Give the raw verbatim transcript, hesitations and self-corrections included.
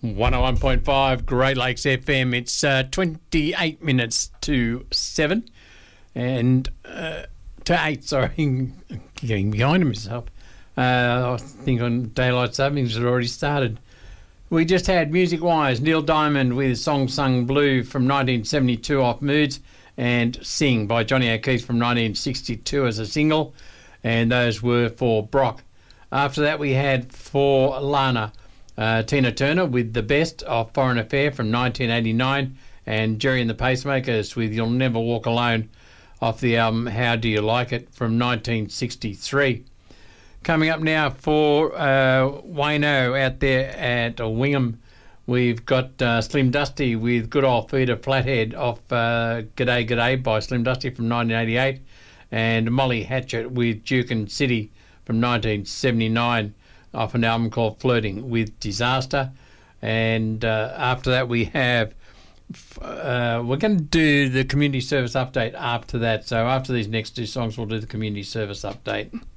one oh one point five Great Lakes F M. It's uh, twenty-eight minutes to seven and uh, to eight, sorry, getting behind myself. Uh, I think on Daylight Savings had already started. We just had Music Wise, Neil Diamond with Song Sung Blue from nineteen seventy-two off Moods, and Sing by Johnny O'Keefe from nineteen sixty-two as a single, and those were for Brock. After that we had for Lana, uh, Tina Turner with The Best of Foreign Affair from nineteen eighty-nine, and Jerry and the Pacemakers with You'll Never Walk Alone off the album How Do You Like It from nineteen sixty-three. Coming up now for uh, Wayno out there at Wingham, we've got uh, Slim Dusty with Good Old Feeder Flathead off uh, G'day G'day by Slim Dusty from nineteen eighty-eight, and Molly Hatchet with Duke and City from nineteen seventy-nine off an album called Flirting with Disaster. And uh, after that we have, uh, we're going to do the community service update after that. So after these next two songs we'll do the community service update.